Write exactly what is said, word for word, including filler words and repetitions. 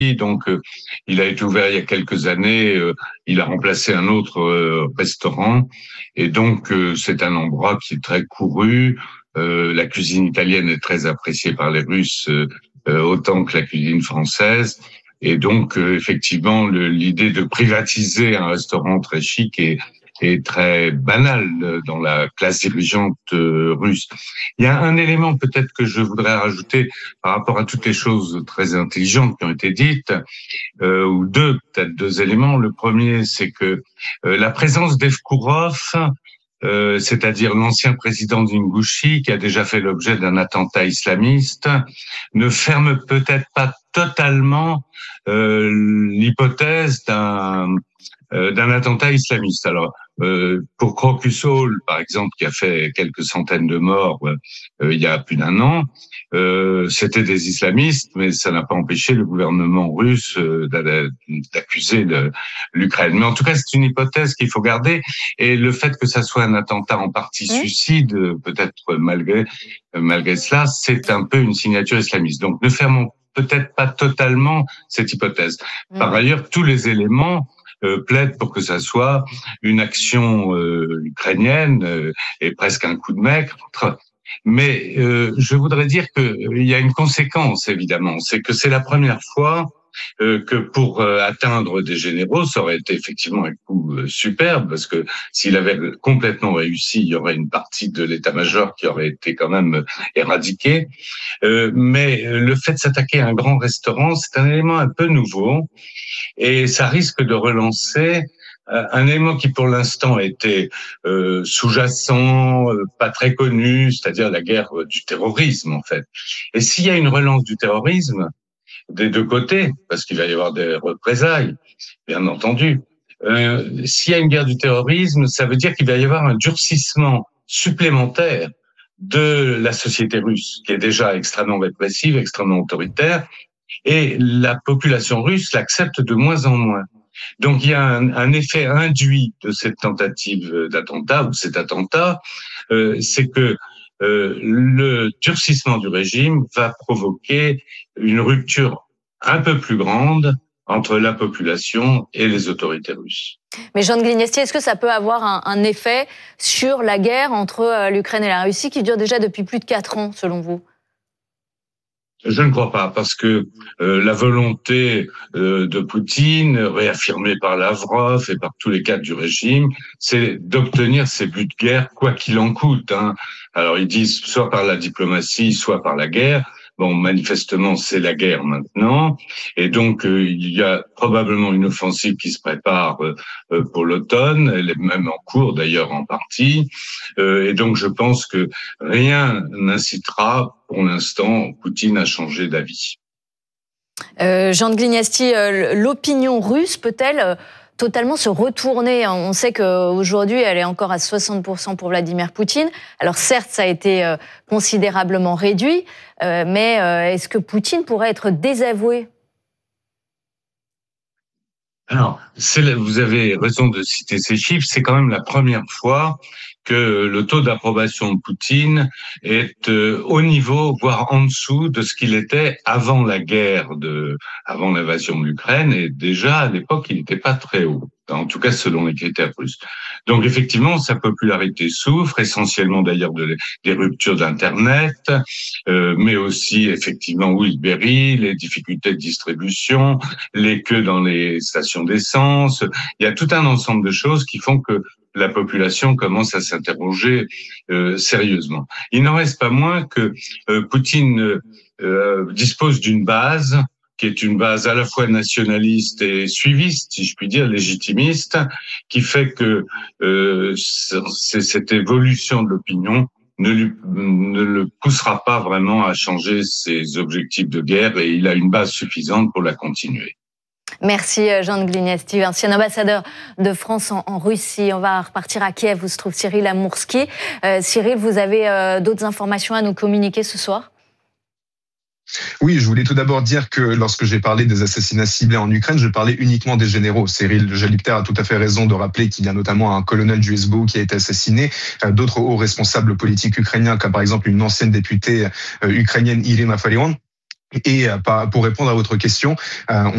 Donc, euh, il a été ouvert il y a quelques années. Euh, il a remplacé un autre euh, restaurant. Et donc, euh, c'est un endroit qui est très couru. Euh, la cuisine italienne est très appréciée par les Russes, euh, euh, autant que la cuisine française. Et donc, euh, effectivement, le, l'idée de privatiser un restaurant très chic est, est très banale dans la classe dirigeante euh, russe. Il y a un élément peut-être que je voudrais rajouter par rapport à toutes les choses très intelligentes qui ont été dites, euh, ou deux, peut-être deux éléments. Le premier, c'est que euh, la présence d'Evkourov, euh, c'est-à-dire l'ancien président d'Ingouchie, qui a déjà fait l'objet d'un attentat islamiste, ne ferme peut-être pas totalement euh, l'hypothèse d'un euh, d'un attentat islamiste. Alors, euh, pour Crocus Hall, par exemple, qui a fait quelques centaines de morts euh, il y a plus d'un an, euh, c'était des islamistes, mais ça n'a pas empêché le gouvernement russe euh, d'accuser le, l'Ukraine. Mais en tout cas, c'est une hypothèse qu'il faut garder. Et le fait que ça soit un attentat en partie suicide, peut-être malgré malgré cela, c'est un peu une signature islamiste. Donc, ne fermons peut-être pas totalement cette hypothèse. Par ailleurs, tous les éléments Euh, plaide pour que ça soit une action euh, ukrainienne euh, et presque un coup de maître. Mais euh, je voudrais dire qu'il y a une conséquence, évidemment. C'est que c'est la première fois euh, que pour euh, atteindre des généraux, ça aurait été effectivement un coup euh, superbe, parce que s'il avait complètement réussi, il y aurait une partie de l'état-major qui aurait été quand même éradiquée. Euh, mais le fait de s'attaquer à un grand restaurant, c'est un élément un peu nouveau. Et ça risque de relancer un élément qui, pour l'instant, était euh, sous-jacent, euh, pas très connu, c'est-à-dire la guerre du terrorisme, en fait. Et s'il y a une relance du terrorisme, des deux côtés, parce qu'il va y avoir des représailles, bien entendu, euh, s'il y a une guerre du terrorisme, ça veut dire qu'il va y avoir un durcissement supplémentaire de la société russe, qui est déjà extrêmement répressive, extrêmement autoritaire, et la population russe l'accepte de moins en moins. Donc il y a un, un effet induit de cette tentative d'attentat, ou cet attentat, euh, c'est que euh, le durcissement du régime va provoquer une rupture un peu plus grande entre la population et les autorités russes. Mais Jean de Glignesti, est-ce que ça peut avoir un, un effet sur la guerre entre l'Ukraine et la Russie qui dure déjà depuis plus de quatre ans, selon vous ? Je ne crois pas, parce que euh, la volonté euh, de Poutine, réaffirmée par Lavrov et par tous les cadres du régime, c'est d'obtenir ses buts de guerre, quoi qu'il en coûte. Hein. Alors ils disent soit par la diplomatie, soit par la guerre. Bon, manifestement, c'est la guerre maintenant. Et donc, euh, il y a probablement une offensive qui se prépare euh, pour l'automne. Elle est même en cours, d'ailleurs, en partie. Euh, et donc, je pense que rien n'incitera, pour l'instant, Poutine à changer d'avis. Euh, Jean de Glignesti, euh, l'opinion russe peut-elle euh, totalement se retourner? On sait qu'aujourd'hui, elle est encore à soixante pour cent pour Vladimir Poutine. Alors certes, ça a été euh, considérablement réduit, euh, mais euh, est-ce que Poutine pourrait être désavoué? Alors, c'est, vous avez raison de citer ces chiffres. C'est quand même la première fois que le taux d'approbation de Poutine est euh, au niveau, voire en dessous de ce qu'il était avant la guerre, de, avant l'invasion de l'Ukraine. Et déjà, à l'époque, il n'était pas très haut, en tout cas selon les critères russes. Donc effectivement, sa popularité souffre, essentiellement d'ailleurs de, des ruptures d'Internet, euh, mais aussi effectivement Wilberry, les difficultés de distribution, les queues dans les stations d'essence. Il y a tout un ensemble de choses qui font que la population commence à s'interroger euh, sérieusement. Il n'en reste pas moins que euh, Poutine euh, dispose d'une base qui est une base à la fois nationaliste et suiviste, si je puis dire, légitimiste, qui fait que euh, c'est cette évolution de l'opinion ne, lui, ne le poussera pas vraiment à changer ses objectifs de guerre, et il a une base suffisante pour la continuer. Merci Jean de Glignesti, ancien ambassadeur de France en, en Russie. On va repartir à Kiev où se trouve Cyril Amourski. Euh, Cyril, vous avez euh, d'autres informations à nous communiquer ce soir ? Oui, je voulais tout d'abord dire que lorsque j'ai parlé des assassinats ciblés en Ukraine, je parlais uniquement des généraux. Cyril Jalipter a tout à fait raison de rappeler qu'il y a notamment un colonel du S B U qui a été assassiné, d'autres hauts responsables politiques ukrainiens, comme par exemple une ancienne députée ukrainienne, Irina Farion. Et pour répondre à votre question,